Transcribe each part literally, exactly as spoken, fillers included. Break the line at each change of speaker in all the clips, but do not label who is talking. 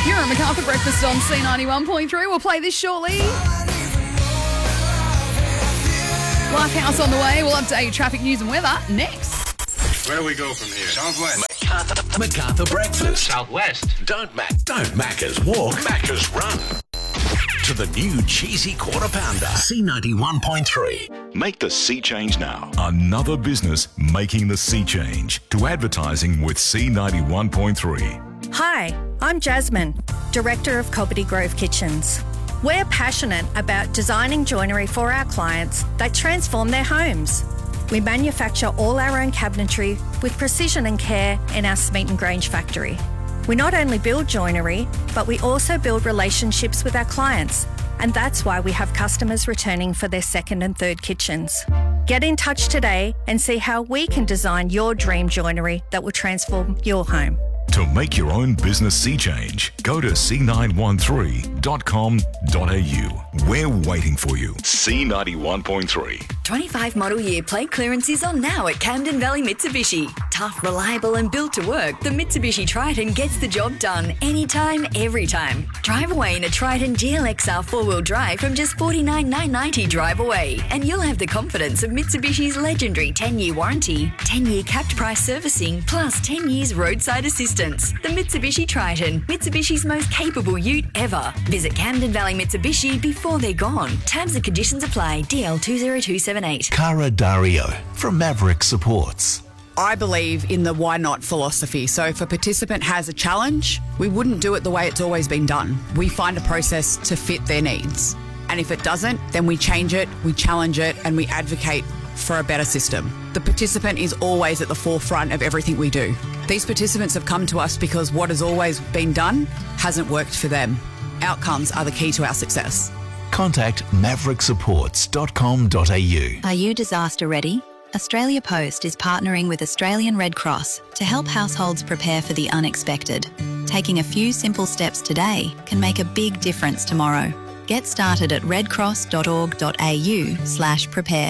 You're at MacArthur Breakfast on C ninety-one point three. We'll play this shortly. Lifehouse on the way. We'll update traffic news and weather next.
Where do we go from here? Southwest.
MacArthur, MacArthur Breakfast.
Southwest.
Don't Mac. Don't Macca's walk. Macca's run. To the new cheesy quarter pounder. C ninety-one point three.
Make the sea change now. Another business making the sea change. To advertising with C ninety-one point three.
Hi, I'm Jasmine, Director of Cobbitty Grove Kitchens. We're passionate about designing joinery for our clients that transform their homes. We manufacture all our own cabinetry with precision and care in our Smeaton Grange factory. We not only build joinery, but we also build relationships with our clients, and that's why we have customers returning for their second and third kitchens. Get in touch today and see how we can design your dream joinery that will transform your home.
To make your own business sea change, go to c nine one three dot com dot a u. We're waiting for you. C ninety-one point three.
twenty-five model year plate clearance is on now at Camden Valley Mitsubishi. Tough, reliable and built to work, the Mitsubishi Triton gets the job done anytime, every time. Drive away in a Triton G L X R four-wheel drive from just forty-nine thousand nine hundred ninety dollars drive away, and you'll have the confidence of Mitsubishi's legendary ten-year warranty, ten-year capped price servicing, plus ten years roadside assistance. The Mitsubishi Triton, Mitsubishi's most capable ute ever. Visit Camden Valley Mitsubishi before they're gone. Terms and conditions apply. D L two zero two seven eight.
Cara Dario from Maverick Supports.
I believe in the why not philosophy. So if a participant has a challenge, we wouldn't do it the way it's always been done. We find a process to fit their needs. And if it doesn't, then we change it, we challenge it, and we advocate for a better system. The participant is always at the forefront of everything we do. These participants have come to us because what has always been done hasn't worked for them. Outcomes are the key to our success.
Contact maverick supports dot com dot a u.
Are you disaster ready? Australia Post is partnering with Australian Red Cross to help households prepare for the unexpected. Taking a few simple steps today can make a big difference tomorrow. Get started at redcross dot org dot a u slash prepare.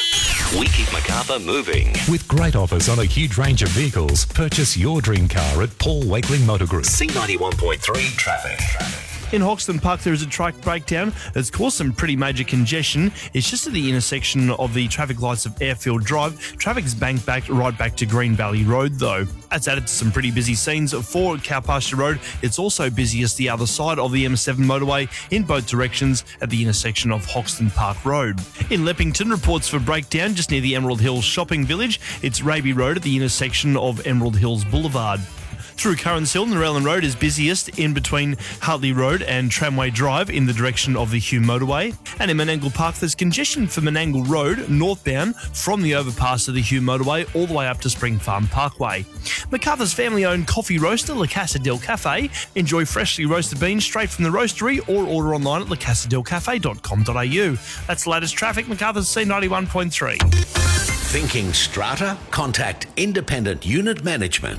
We keep MacArthur moving.
With great offers on a huge range of vehicles, purchase your dream car at Paul Wakeling Motor Group.
C ninety-one point three traffic.
In Hoxton Park, there is a track breakdown that's caused some pretty major congestion. It's just at the intersection of the traffic lights of Airfield Drive. Traffic's banked back right back to Green Valley Road, though. That's added to some pretty busy scenes for Cowpasture Road. It's also busiest the other side of the M seven motorway in both directions at the intersection of Hoxton Park Road. In Leppington, reports for breakdown just near the Emerald Hills Shopping Village. It's Raby Road at the intersection of Emerald Hills Boulevard. Through Currans Hill, Narellan Road is busiest in between Hartley Road and Tramway Drive in the direction of the Hume Motorway. And in Menangle Park, there's congestion for Menangle Road northbound from the overpass of the Hume Motorway all the way up to Spring Farm Parkway. MacArthur's family-owned coffee roaster, La Casa del Cafe. Enjoy freshly roasted beans straight from the roastery or order online at la casa del cafe dot com dot a u. That's the latest traffic, MacArthur's C ninety-one point three.
Thinking strata? Contact Independent Unit Management.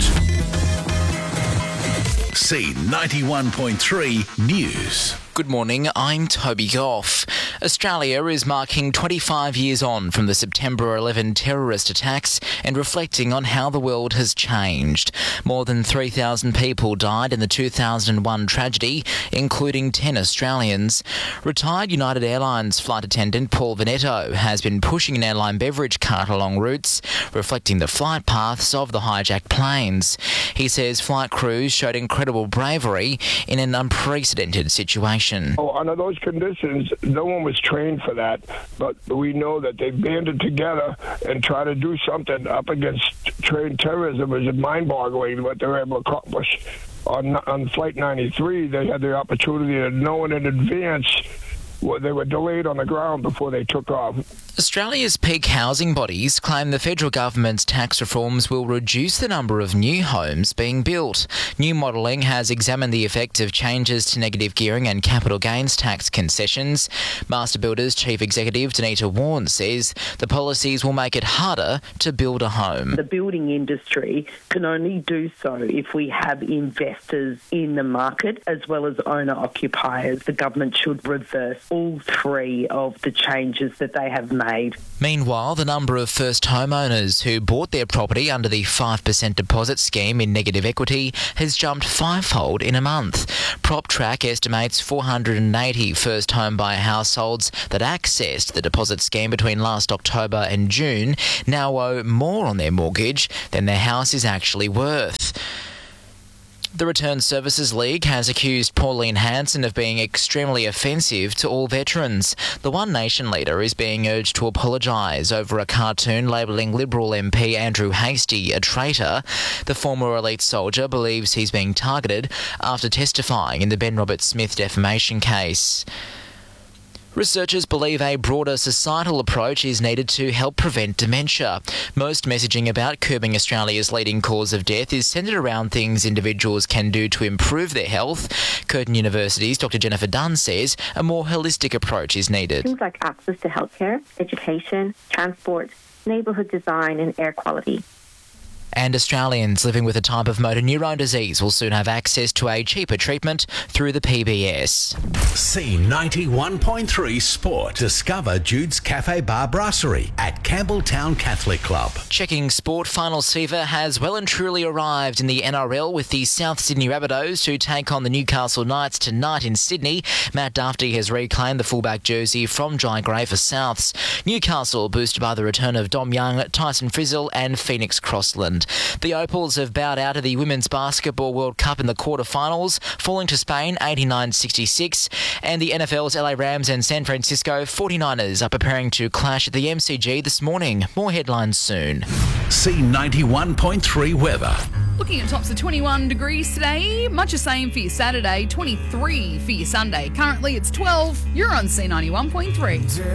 C ninety-one point three News.
Good morning, I'm Toby Goff. Australia is marking twenty-five years on from the September eleventh terrorist attacks and reflecting on how the world has changed. More than three thousand people died in the two thousand one tragedy, including ten Australians. Retired United Airlines flight attendant Paul Veneto has been pushing an airline beverage cart along routes, reflecting the flight paths of the hijacked planes. He says flight crews showed incredible bravery in an unprecedented situation.
Oh, under those conditions, no one was trained for that, but we know that they banded together and tried to do something up against train terrorism. It was mind-boggling what they were able to accomplish. On, on Flight ninety-three, they had the opportunity to know in advance. Well, they were delayed on the ground before they took off.
Australia's peak housing bodies claim the federal government's tax reforms will reduce the number of new homes being built. New modelling has examined the effect of changes to negative gearing and capital gains tax concessions. Master Builders Chief Executive Danita Warren says the policies will make it harder to build a home.
The building industry can only do so if we have investors in the market as well as owner-occupiers. The government should reverse all three of the changes that they have made.
Meanwhile, the number of first homeowners who bought their property under the five percent deposit scheme in negative equity has jumped fivefold in a month. PropTrack estimates four hundred eighty first home buyer households that accessed the deposit scheme between last October and June now owe more on their mortgage than their house is actually worth. The Return Services League has accused Pauline Hanson of being extremely offensive to all veterans. The One Nation leader is being urged to apologise over a cartoon labelling Liberal M P Andrew Hastie a traitor. The former elite soldier believes he's being targeted after testifying in the Ben Roberts-Smith defamation case. Researchers believe a broader societal approach is needed to help prevent dementia. Most messaging about curbing Australia's leading cause of death is centred around things individuals can do to improve their health. Curtin University's Doctor Jennifer Dunn says a more holistic approach is needed.
Things like access to healthcare, education, transport, neighbourhood design and air quality.
And Australians living with a type of motor neurone disease will soon have access to a cheaper treatment through the P B S.
C ninety-one point three Sport. Discover Jude's Cafe Bar Brasserie at Campbelltown Catholic Club.
Checking sport, finals fever has well and truly arrived in the N R L with the South Sydney Rabbitohs who take on the Newcastle Knights tonight in Sydney. Matt Duffy has reclaimed the fullback jersey from Jai Gray for Souths. Newcastle boosted by the return of Dom Young, Tyson Frizzell and Phoenix Crossland. The Opals have bowed out of the Women's Basketball World Cup in the quarterfinals, falling to Spain eighty-nine sixty-six, and the N F L's L A Rams and San Francisco forty-niners are preparing to clash at the M C G this morning. More headlines soon.
C ninety-one point three weather.
Looking at tops of twenty-one degrees today, much the same for your Saturday, twenty-three for your Sunday. Currently it's twelve. You're on C ninety-one point three.